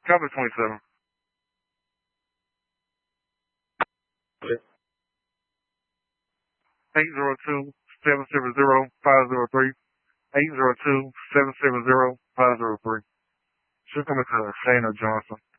Copy 27. 802-770-503. 802-770-503. Should come to Shayna Johnson.